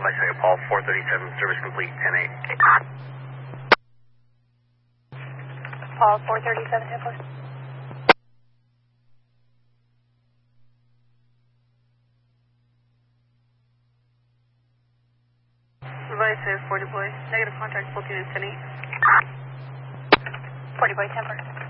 Vice Paul 437, service complete, 10-8. Paul 437, hit please. Vice 40 boy, negative contact, 14 and 10-8. 40 boy, temper.